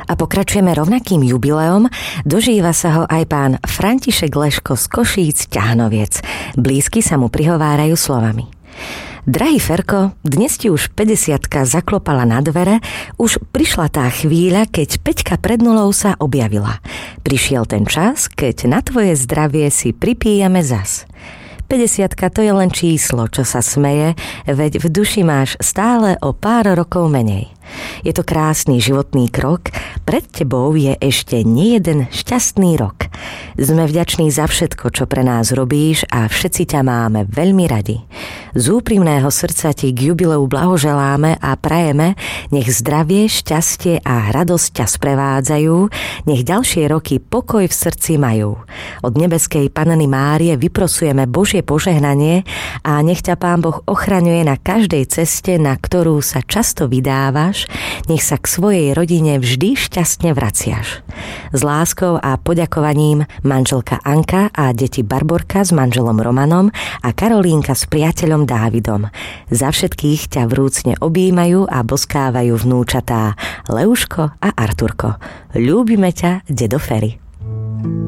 A pokračujeme rovnakým jubileom. Dožíva sa ho aj pán František Leško z Košíc Ťahnoviec. Blízky sa mu prihovárajú slovami. Drahý Ferko, dnes ti už 50-ka zaklopala na dvere, už prišla tá chvíľa, keď Peťka pred nulou sa objavila. Prišiel ten čas, keď na tvoje zdravie si pripíjame zas. 50-ka to je len číslo, čo sa smeje, veď v duši máš stále o pár rokov menej. Je to krásny životný krok, pred tebou je ešte nejeden šťastný rok. Sme vďační za všetko, čo pre nás robíš a všetci ťa máme veľmi radi. Z úprimného srdca ti k jubileu blahoželáme a prajeme, nech zdravie, šťastie a radosť ťa sprevádzajú, nech ďalšie roky pokoj v srdci majú. Od nebeskej Panny Márie vyprosujeme Božie požehnanie a nech ťa Pán Boh ochraňuje na každej ceste, na ktorú sa často vydávaš, nech sa k svojej rodine vždy šťastne vraciaš. S láskou a poďakovaním manželka Anka a deti Barborka s manželom Romanom a Karolínka s priateľom Dávidom. Za všetkých ťa vrúcne objímajú a boskávajú vnúčatá Leuško a Arturko. Ľúbime ťa, dedo Feri.